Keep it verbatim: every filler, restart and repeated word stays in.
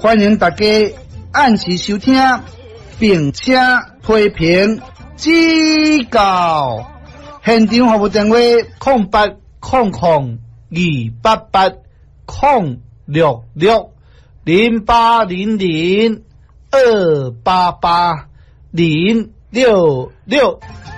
欢迎大家按时收听，并且批评指教。现场服务电话：空八空空二八八空六六零八零零二八八零六六。